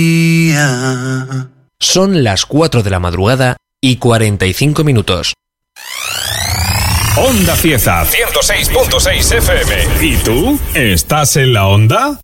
Son las 4 de la madrugada y 45 minutos. Onda Cieza 106.6 FM. ¿Y tú? ¿Estás en la onda?